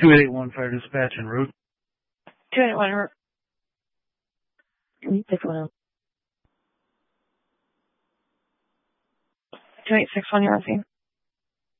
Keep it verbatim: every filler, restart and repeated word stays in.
two eight one Fire Dispatch en route. two eight one, six one zero. two eight six one, you're on scene.